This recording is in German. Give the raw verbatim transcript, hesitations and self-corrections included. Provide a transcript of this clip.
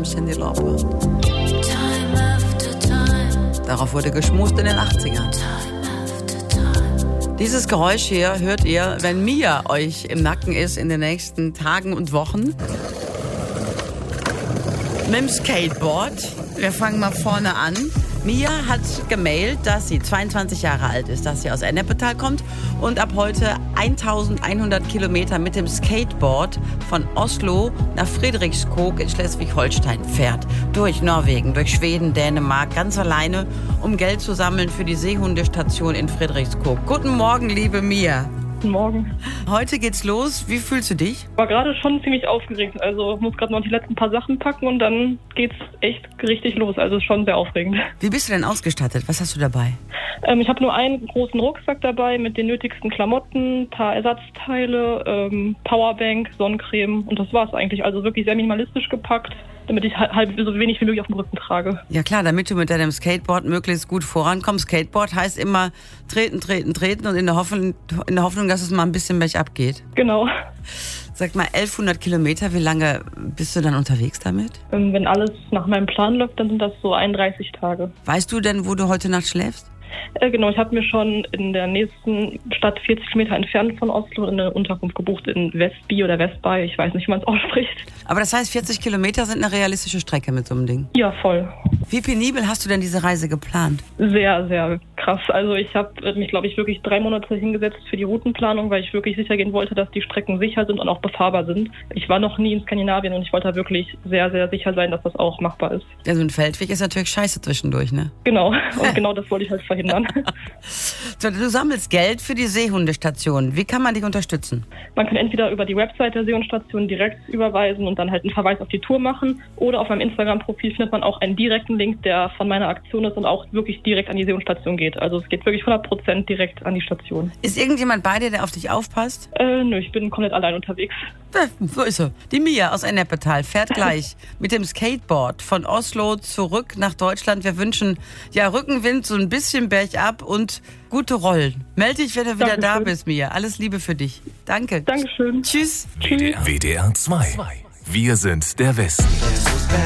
Cyndi Lauper. Darauf wurde geschmust in den achtzigern. Dieses Geräusch hier hört ihr, wenn Mia euch im Nacken ist in den nächsten Tagen und Wochen. Mit dem Skateboard. Wir fangen mal vorne an. Mia hat gemailt, dass sie zweiundzwanzig Jahre alt ist, dass sie aus Ennepetal kommt und ab heute eintausendeinhundert Kilometer mit dem Skateboard von Oslo nach Fredrikskog in Schleswig-Holstein fährt. Durch Norwegen, durch Schweden, Dänemark, ganz alleine, um Geld zu sammeln für die Seehundestation in Fredrikskog. Guten Morgen, liebe Mia. Guten Morgen. Heute geht's los. Wie fühlst du dich? War gerade schon ziemlich aufgeregt. Also muss gerade noch die letzten paar Sachen packen und dann geht's echt richtig los. Also ist schon sehr aufregend. Wie bist du denn ausgestattet? Was hast du dabei? Ähm, ich habe nur einen großen Rucksack dabei mit den nötigsten Klamotten, paar Ersatzteile, ähm, Powerbank, Sonnencreme und das war's eigentlich. Also wirklich sehr minimalistisch gepackt, damit ich halb so wenig wie möglich auf dem Rücken trage. Ja klar, damit du mit deinem Skateboard möglichst gut vorankommst. Skateboard heißt immer treten, treten, treten und in der Hoffnung, in der Hoffnung, dass es mal ein bisschen bergab geht. Genau. Sag mal, elfhundert Kilometer, wie lange bist du dann unterwegs damit? Ähm, wenn alles nach meinem Plan läuft, dann sind das so einunddreißig Tage. Weißt du denn, wo du heute Nacht schläfst? Äh, genau, ich habe mir schon in der nächsten Stadt vierzig Kilometer entfernt von Oslo eine Unterkunft gebucht in Vestby oder Vestby, ich weiß nicht, wie man es ausspricht. Aber das heißt, vierzig Kilometer sind eine realistische Strecke mit so einem Ding? Ja, voll. Wie penibel hast du denn diese Reise geplant? Sehr, sehr krass. Also ich habe mich, glaube ich, wirklich drei Monate hingesetzt für die Routenplanung, weil ich wirklich sicher gehen wollte, dass die Strecken sicher sind und auch befahrbar sind. Ich war noch nie in Skandinavien und ich wollte da wirklich sehr, sehr sicher sein, dass das auch machbar ist. Ja, so ein Feldweg ist natürlich scheiße zwischendurch, ne? Genau, und genau das wollte ich halt verhindern. So, du sammelst Geld für die Seehundestation. Wie kann man dich unterstützen? Man kann entweder über die Website der Seehundestation direkt überweisen und dann halt einen Verweis auf die Tour machen oder auf meinem Instagram-Profil findet man auch einen direkten Link, der von meiner Aktion ist und auch wirklich direkt an die Seehundestation geht. Also es geht wirklich hundert Prozent direkt an die Station. Ist irgendjemand bei dir, der auf dich aufpasst? Äh, nö, ich bin komplett allein unterwegs. Ja, so ist sie. Die Mia aus Ennepetal fährt gleich mit dem Skateboard von Oslo zurück nach Deutschland. Wir wünschen ja Rückenwind, so ein bisschen bergab und gute Rollen. Meld dich, wenn du wieder Dankeschön. da bist, Mia. Alles Liebe für dich. Danke. Dankeschön. Tschüss. W D R zwei. Wir sind der Westen.